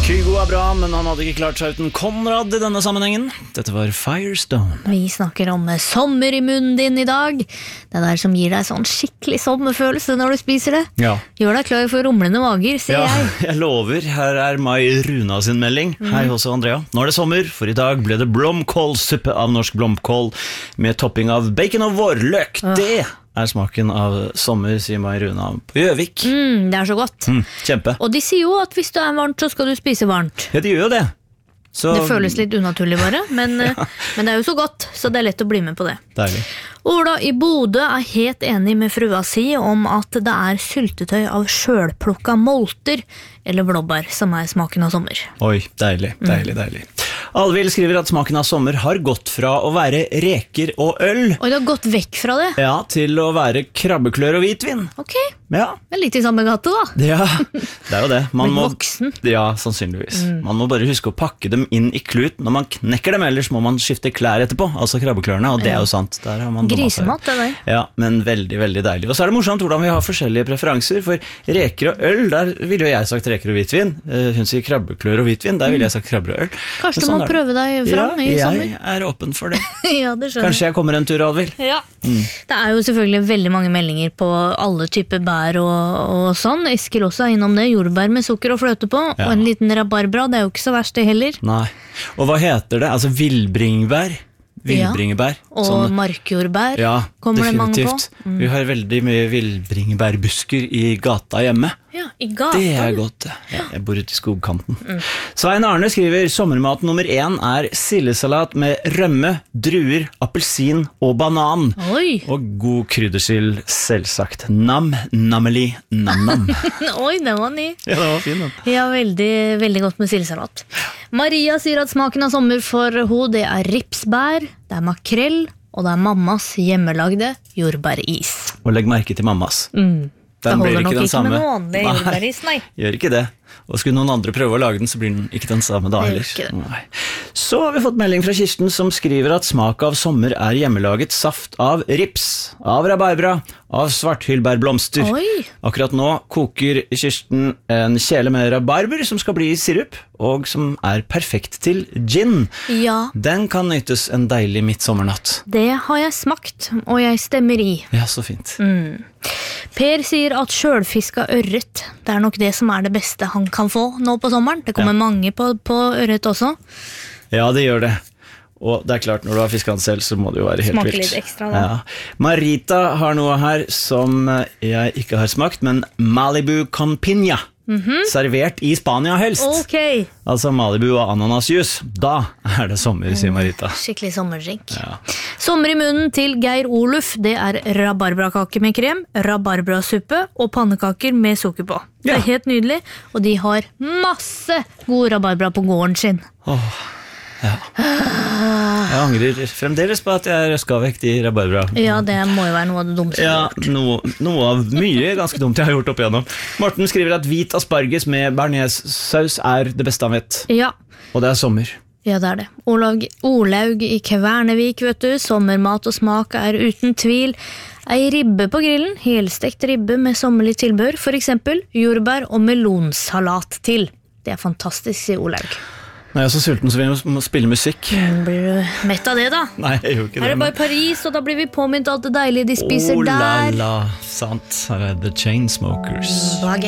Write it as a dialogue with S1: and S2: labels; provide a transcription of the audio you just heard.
S1: Kygo er bra, men han hadde ikke klart seg uten Konrad i denne sammenhengen. Dette var Firestone.
S2: Vi snakker om sommer i munnen din i dag. Det der som gir deg sånn skikkelig sommerfølelse når du spiser det.
S1: Ja.
S2: Gjør deg klar for rumlende mager, sier jeg.
S1: Jeg lover. Her er Mai Runa sin melding. Hei også, Andrea. Nå er det sommer, for i dag ble det blomkålsuppe av norsk blomkål med topping av bacon og vårløk. Det er smaken av sommer, sier Mai Runa på Gjøvik.
S2: Det er så godt.
S1: Kjempe.
S2: Og de sier jo at hvis det er varmt, så skal du spise varmt.
S1: Ja, de gjør jo det. Så...
S2: Det føles litt unaturlig bare, men det er jo så godt, så det er lett å bli med på det.
S1: Deilig.
S2: Ola i Bodø er helt enig med frua si om at det er syltetøy av sjølplukka molter eller blåbær som er smaken av sommer.
S1: Oi, deilig, deilig, deilig. Alvil skriver at smaken av sommer har gått fra å være reker og øl.
S2: Og det har gått vekk fra det?
S1: Ja, til å være krabbeklør og hvitvin.
S2: Ok,
S1: Ja,
S2: men litt i samme gate da.
S1: ja, det er jo det. Man
S2: Blitt
S1: må,
S2: voksen.
S1: ja, sannsynligvis. Man må bare huske å pakke dem inn i klut når man knekker dem, ellers må man skifte klær etterpå, altså krabbeklørene, og det er jo sant. Der har man
S2: Grisemat, det der.
S1: Ja, men veldig, veldig deilig. Og så er det morsomt hvordan vi har forskjellige preferanser, for reker og øl, der ville jo jeg sagt reker og hvitvin. Hun sier krabbeklør og hvitvin, der ville jeg sagt krabber og øl.
S2: Kanskje
S1: Men
S2: du
S1: sånn
S2: må
S1: er det.
S2: prøve deg fram i
S1: Ja,
S2: sommer.
S1: jeg er åpen for det.
S2: Ja, det skjønner
S1: Kanskje jeg kommer en tur, Alvil.
S2: Ja. Det er jo selvfølgelig veldig mange meldinger på alle typer bær og sånn. Eskil også er innom det. Jordbær med sukker og fløte på,
S1: Ja.
S2: og en liten rabarbra. Det er jo ikke så verst det heller.
S1: Nei. Og hva heter det? Altså villbringebær? Villbringebær.
S2: Og
S1: Sånn-
S2: markjordbær
S1: Ja,
S2: kommer det mange på.
S1: definitivt. Vi har veldig mye villbringebærbusker i gata hjemme.
S2: Ja, i gata.
S1: Det er godt. Jeg bor ute i skogkanten. Svein Arne skriver sommermat nummer 1 er sildesalat med rømme, druer, appelsin og banan.
S2: Oi,
S1: Og god kryddersild, selvsagt. Nam, nammeli, nam-nam.
S2: oi, den var ny.
S1: Ja, det var fin den.
S2: Ja, veldig, veldig godt med sildesalat. Maria sier at smaken av sommer for henne, det er ripsbær, det er makrell, og det er mammas hjemmelagde jordbæris.
S1: Og legg merke til mammas.
S2: Det
S1: Den blir
S2: holder nok
S1: den
S2: ikke
S1: samme.
S2: med noe vanlig jordbæris, nei.
S1: Gjør ikke det. Og skulle noen andre prøve å lage den, så blir den ikke den samme da
S2: Det gjør
S1: heller.
S2: ikke det.
S1: Nei. Så har vi fått melding fra Kirsten som skriver at smak av sommer er hjemmelaget saft av rips, av rabarbra, av svarthyllbærblomster.
S2: Oi.
S1: Akkurat nå koker Kirsten en kjele med rabarber som skal bli sirup, og som er perfekt til gin.
S2: Ja,
S1: Den kan nytes en deilig midtsommernatt.
S2: det har jeg smakt, og jeg stemmer i.
S1: Ja, så fint.
S2: Per sier at sjølfiska ørret, det er nok det som er det beste han kan få nå på sommeren. Det kommer mange på ørret også.
S1: Ja, det gjør det. Og det er klart, når du har fisket den selv, så må det jo være helt
S2: Smaker
S1: vilt.
S2: litt ekstra, da.
S1: Ja. Marita har noe her som jeg ikke har smakt, men Malibu con piña. Servert i Spania helst.
S2: Ok,
S1: Altså Malibu og ananasjus. Da er det sommer, sier Marita.
S2: skikkelig sommerdrink.
S1: Ja.
S2: Sommer i munnen til Geir Oluf, det er rabarbrakake med krem, rabarbrasuppe og pannekaker med sukker på. Det
S1: Ja.
S2: er helt nydelig, og de har masse god rabarbra på gården sin.
S1: Jeg angrer fremdeles på at jeg røska vekk de rabarbra.
S2: Ja, det må jo være noe av det dummeste.
S1: Ja, noe av mye ganske dumt jeg har gjort opp igjennom. Morten skriver at hvit asparges med bearnéssaus er det beste han vet.
S2: Ja,
S1: Og det er sommer.
S2: ja, det er det. Olaug i Kvernevik, vet du. Sommermat og smak er uten tvil ei ribbe på grillen, helstekt ribbe med sommerlig tilbør, for eksempel jordbær og melonsalat til. Det er fantastisk, sier Olaug.
S1: Nå er jeg så sulten, så vi må spille musikk.
S2: Blir du mett av det, da?
S1: Nei, jeg gjør ikke
S2: Her er
S1: det.
S2: det bare Paris, og da blir vi påminnet alt det deilige de spiser
S1: Oh la
S2: der.
S1: la, sant. Her er The Chainsmokers.
S2: Baguette.